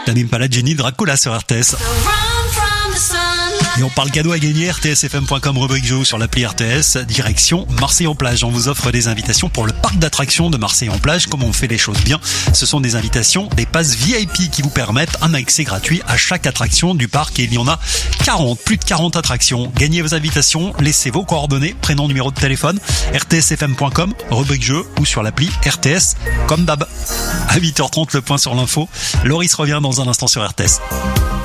T'animes pas la Jenny Dracula sur RTS. Et on parle cadeau à gagner, rtsfm.com, rubrique jeu sur l'appli RTS, direction Marseille-en-Plage. On vous offre des invitations pour le parc d'attractions de Marseille-en-Plage. Comment on fait les choses bien? Ce sont des invitations, des passes VIP qui vous permettent un accès gratuit à chaque attraction du parc. Et il y en a 40, plus de 40 attractions. Gagnez vos invitations, laissez vos coordonnées, prénom, numéro de téléphone, rtsfm.com, rubrique jeu ou sur l'appli RTS, comme d'hab. À 8h30, le point sur l'info. Loris revient dans un instant sur RTS.